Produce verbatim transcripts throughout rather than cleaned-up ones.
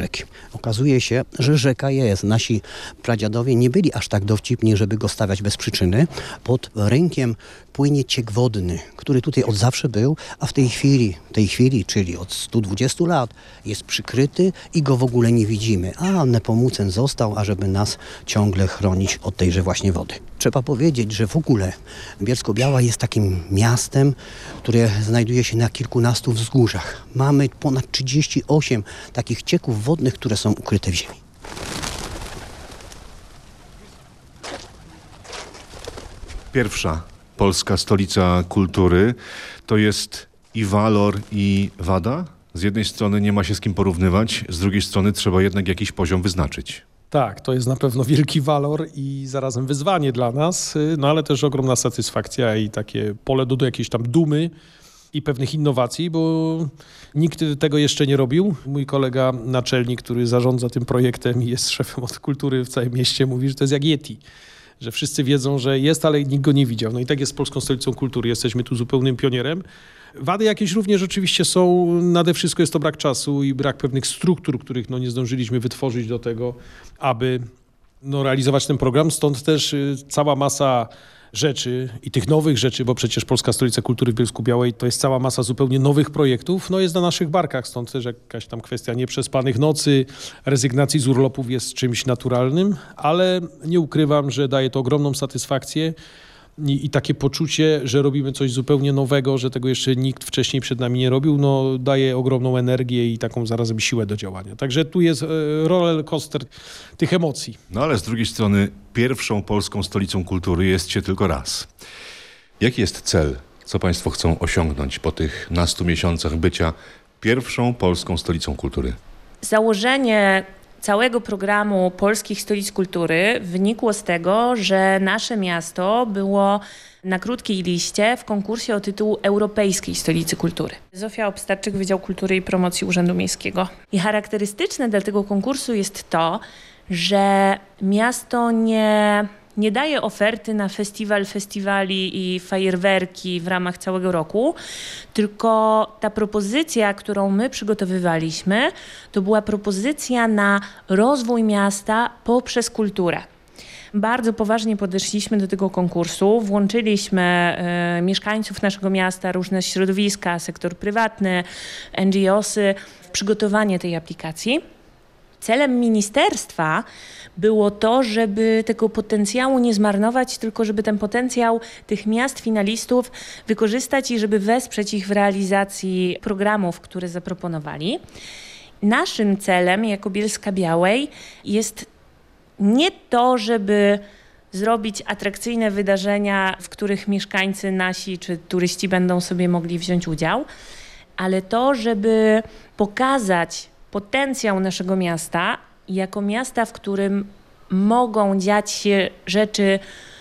rzeki. Okazuje się, że rzeka jest. Nasi pradziadowie nie byli aż tak dowcipni, żeby go stawiać bez przyczyny. Pod rynkiem płynie ciek wodny, który tutaj od zawsze był, a w tej chwili, tej chwili, czyli od stu dwudziestu lat, jest przykryty i go w ogóle nie widzimy. A Nepomucen został, ażeby nas ciągle chronić od tejże właśnie wody. Trzeba powiedzieć, że w ogóle Bielsko-Biała jest takim miastem, które znajduje się na kilkunastu wzgórzach. Mamy ponad trzydzieści osiem takich cieków wodnych, które są ukryte w ziemi. Pierwsza polska stolica kultury to jest i walor, i wada. Z jednej strony nie ma się z kim porównywać, z drugiej strony trzeba jednak jakiś poziom wyznaczyć. Tak, to jest na pewno wielki walor i zarazem wyzwanie dla nas, no ale też ogromna satysfakcja i takie pole do, do jakiejś tam dumy i pewnych innowacji, bo nikt tego jeszcze nie robił. Mój kolega naczelnik, który zarządza tym projektem i jest szefem od kultury w całym mieście, mówi, że to jest jak Yeti. Że wszyscy wiedzą, że jest, ale nikt go nie widział. No i tak jest z Polską Stolicą Kultury. Jesteśmy tu zupełnym pionierem. Wady jakieś również oczywiście są. Nade wszystko jest to brak czasu i brak pewnych struktur, których no nie zdążyliśmy wytworzyć do tego, aby no, realizować ten program. Stąd też y, cała masa rzeczy i tych nowych rzeczy, bo przecież Polska Stolica Kultury w Bielsku-Białej to jest cała masa zupełnie nowych projektów, no jest na naszych barkach, stąd też jakaś tam kwestia nieprzespanych nocy, rezygnacji z urlopów jest czymś naturalnym, ale nie ukrywam, że daje to ogromną satysfakcję i, i takie poczucie, że robimy coś zupełnie nowego, że tego jeszcze nikt wcześniej przed nami nie robił, no daje ogromną energię i taką zarazem siłę do działania. Także tu jest e, roller coaster tych emocji. No ale z drugiej strony pierwszą polską stolicą kultury jest się tylko raz. Jaki jest cel? Co państwo chcą osiągnąć po tych nastu miesiącach bycia pierwszą polską stolicą kultury? Założenie całego programu Polskich Stolic Kultury wynikło z tego, że nasze miasto było na krótkiej liście w konkursie o tytuł Europejskiej Stolicy Kultury. Zofia Obstarczyk, Wydział Kultury i Promocji Urzędu Miejskiego. I charakterystyczne dla tego konkursu jest to, że miasto nie, nie daje oferty na festiwal festiwali i fajerwerki w ramach całego roku, tylko ta propozycja, którą my przygotowywaliśmy, to była propozycja na rozwój miasta poprzez kulturę. Bardzo poważnie podeszliśmy do tego konkursu, włączyliśmy y, mieszkańców naszego miasta, różne środowiska, sektor prywatny, N G O sy w przygotowanie tej aplikacji. Celem ministerstwa było to, żeby tego potencjału nie zmarnować, tylko żeby ten potencjał tych miast finalistów wykorzystać i żeby wesprzeć ich w realizacji programów, które zaproponowali. Naszym celem jako Bielska-Białej jest nie to, żeby zrobić atrakcyjne wydarzenia, w których mieszkańcy nasi czy turyści będą sobie mogli wziąć udział, ale to, żeby pokazać potencjał naszego miasta jako miasta, w którym mogą dziać się rzeczy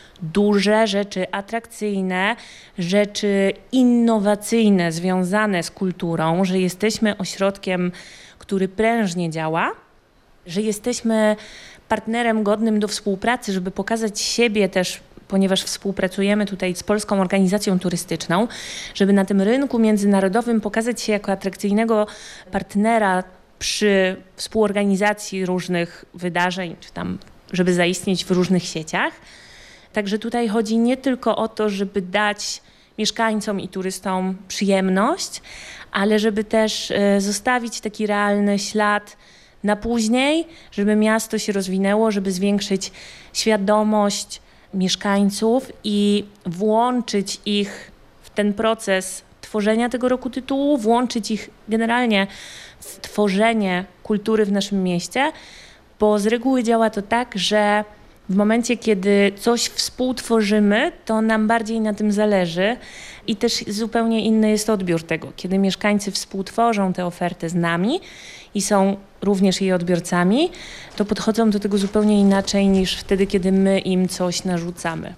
duże, rzeczy atrakcyjne, rzeczy innowacyjne związane z kulturą, że jesteśmy ośrodkiem, który prężnie działa, że jesteśmy partnerem godnym do współpracy, żeby pokazać siebie też, ponieważ współpracujemy tutaj z Polską Organizacją Turystyczną, żeby na tym rynku międzynarodowym pokazać się jako atrakcyjnego partnera przy współorganizacji różnych wydarzeń, czy tam, żeby zaistnieć w różnych sieciach. Także tutaj chodzi nie tylko o to, żeby dać mieszkańcom i turystom przyjemność, ale żeby też zostawić taki realny ślad na później, żeby miasto się rozwinęło, żeby zwiększyć świadomość mieszkańców i włączyć ich w ten proces tworzenia tego roku tytułu, włączyć ich generalnie w tworzenie kultury w naszym mieście, bo z reguły działa to tak, że w momencie, kiedy coś współtworzymy, to nam bardziej na tym zależy i też zupełnie inny jest odbiór tego, kiedy mieszkańcy współtworzą tę ofertę z nami i są również jej odbiorcami, to podchodzą do tego zupełnie inaczej niż wtedy, kiedy my im coś narzucamy.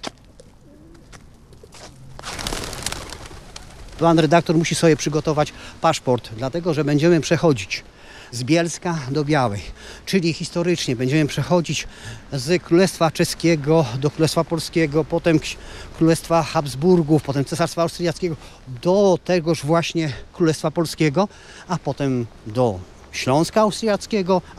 Pan redaktor musi sobie przygotować paszport, dlatego że będziemy przechodzić z Bielska do Białej, czyli historycznie będziemy przechodzić z Królestwa Czeskiego do Królestwa Polskiego, potem Królestwa Habsburgów, potem Cesarstwa Austriackiego do tegoż właśnie Królestwa Polskiego, a potem do Śląska Austriackiego,